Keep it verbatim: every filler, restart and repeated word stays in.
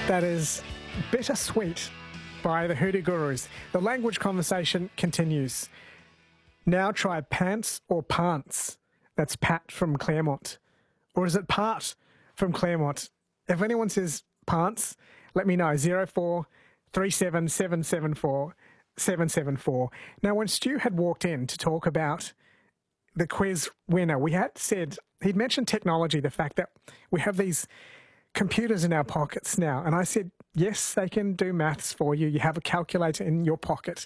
That is Bittersweet by the Hoodoo Gurus. The language conversation continues. Now try pants or pants. That's Pat from Claremont. Or is it part from Claremont? If anyone says pants, let me know. zero four three seven seven seven four seven seven four. Now, when Stu had walked in to talk about the quiz winner, we had said, he'd mentioned technology, the fact that we have these computers in our pockets now. And I said, yes, they can do maths for you. You have a calculator in your pocket.